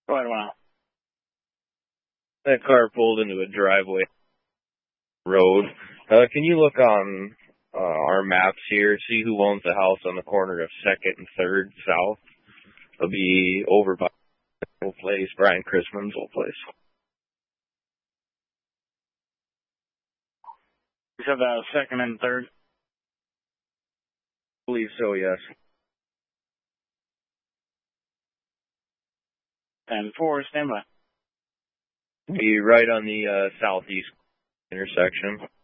Go ahead, wow. That car pulled into a driveway road. Can you look on our maps here, see who owns the house on the corner of 2nd and 3rd South? It'll be over by old place, Brian Chrisman's old place. You said that was 2nd and 3rd? I believe so, yes. 10-4, stand by. Be right on the southeast intersection.